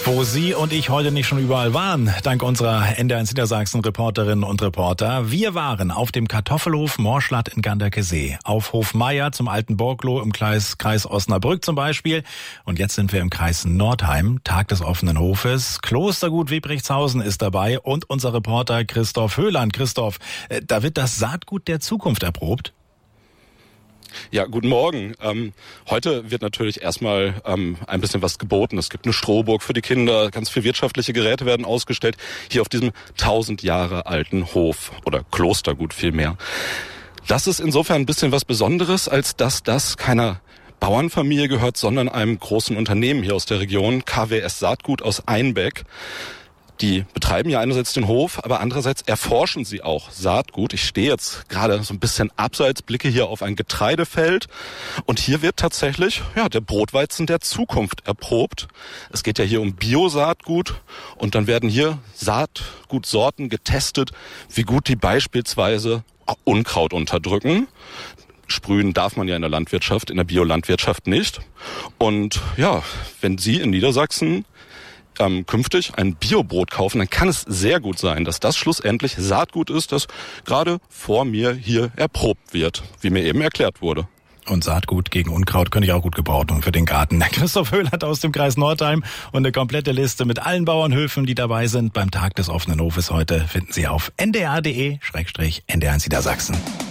Wo Sie und ich heute nicht schon überall waren, dank unserer NDR1 Niedersachsen Reporterinnen und Reporter. Wir waren auf dem Kartoffelhof Morschlatt in Ganderkesee, auf Hof Meier zum Alten Borgloh im Kreis Osnabrück zum Beispiel. Und jetzt sind wir im Kreis Nordheim, Tag des offenen Hofes. Klostergut Webrichtshausen ist dabei und unser Reporter Christoph Höhland. Christoph, da wird das Saatgut der Zukunft erprobt. Ja, guten Morgen. Heute wird natürlich erstmal ein bisschen was geboten. Es gibt eine Strohburg für die Kinder, ganz viele wirtschaftliche Geräte werden ausgestellt, hier auf diesem 1000 Jahre alten Hof oder Klostergut vielmehr. Das ist insofern ein bisschen was Besonderes, als dass das keiner Bauernfamilie gehört, sondern einem großen Unternehmen hier aus der Region, KWS Saatgut aus Einbeck. Die betreiben ja einerseits den Hof, aber andererseits erforschen sie auch Saatgut. Ich stehe jetzt gerade so ein bisschen abseits, blicke hier auf ein Getreidefeld und hier wird tatsächlich der Brotweizen der Zukunft erprobt. Es geht ja hier um Bio-Saatgut und dann werden hier Saatgutsorten getestet, wie gut die beispielsweise Unkraut unterdrücken. Sprühen darf man ja in der Landwirtschaft, in der Biolandwirtschaft nicht. Und ja, wenn Sie in Niedersachsen künftig ein Biobrot kaufen, dann kann es sehr gut sein, dass das schlussendlich Saatgut ist, das gerade vor mir hier erprobt wird, wie mir eben erklärt wurde. Und Saatgut gegen Unkraut könnte ich auch gut gebrauchen für den Garten. Christoph Höhland aus dem Kreis Nordheim und eine komplette Liste mit allen Bauernhöfen, die dabei sind beim Tag des offenen Hofes heute, finden Sie auf ndr.de/ndr1 Niedersachsen.